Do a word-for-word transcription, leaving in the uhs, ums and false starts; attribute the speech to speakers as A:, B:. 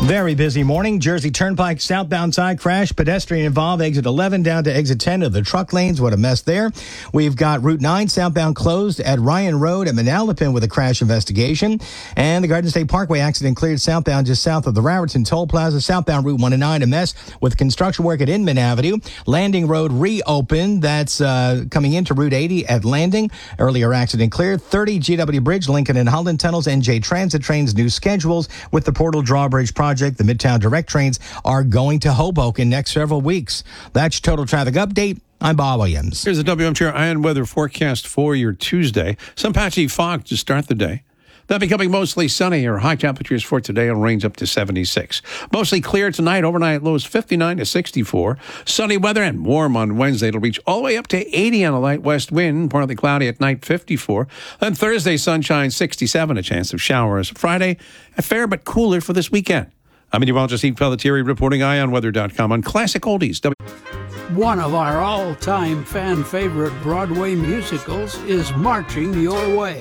A: Very busy morning. Jersey Turnpike southbound side crash. Pedestrian involved. Exit eleven down to exit ten of the truck lanes. What a mess there. We've got Route nine southbound closed at Ryan Road at Manalapan with a crash investigation. And the Garden State Parkway accident cleared southbound just south of the Raritan Toll Plaza. Southbound Route one and nine a mess with construction work at Inman Avenue. Landing Road reopened. That's uh, coming into Route eighty at Landing. Earlier accident cleared. thirty G W Bridge, Lincoln and Holland Tunnels. N J Transit trains new schedules with the Portal Drawbridge project. The Midtown Direct trains are going to Hoboken next several weeks. That's your total traffic update. I'm Bob Williams.
B: Here's the W M T R iron weather forecast for your Tuesday. Some patchy fog to start the day. Then becoming mostly sunny. Our high temperatures for today will range up to seventy-six. Mostly clear tonight. Overnight lows fifty-nine to sixty-four. Sunny weather and warm on Wednesday. It'll reach all the way up to eighty on a light west wind. Partly cloudy at night, fifty-four. Then Thursday, sunshine, sixty-seven. A chance of showers. Friday, a fair but cooler for this weekend. I'm meteorologist Steve Pelletieri reporting eye on weather dot com on Classic Oldies.
C: One of our all-time fan favorite Broadway musicals is marching your way.